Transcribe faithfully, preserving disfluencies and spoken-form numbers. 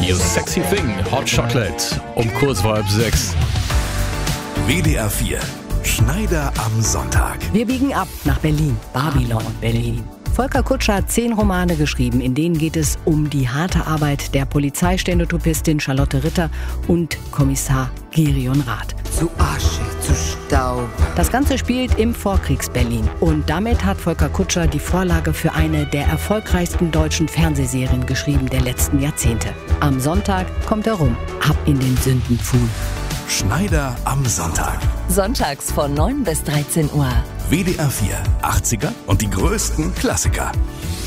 You Sexy Thing, Hot Chocolate, um kurz vor halb sechs. W D R vier, Schneider am Sonntag. Wir biegen ab nach Berlin, Babylon, Berlin. Volker Kutscher hat zehn Romane geschrieben, in denen geht es um die harte Arbeit der Polizeistendotypistin Charlotte Ritter und Kommissar Gerion Rath. Zu Asche, zu Staub. Das Ganze spielt im Vorkriegs-Berlin und damit hat Volker Kutscher die Vorlage für eine der erfolgreichsten deutschen Fernsehserien geschrieben der letzten Jahrzehnte. Am Sonntag kommt er rum, ab in den Sündenpfuhl. Schneider am Sonntag. Sonntags von neun bis dreizehn Uhr. W D R vier, achtziger und die größten Klassiker.